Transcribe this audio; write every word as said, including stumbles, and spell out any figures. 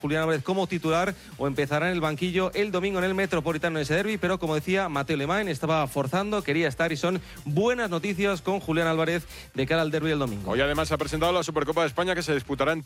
Julián Álvarez como titular o empezará en el banquillo el domingo en el Metropolitano en ese derbi, pero como decía, Mateo Alemán estaba forzando, quería estar y son buenas noticias con Julián Álvarez de cara al derbi del domingo. Hoy además se ha presentado la Supercopa de España que se disputará en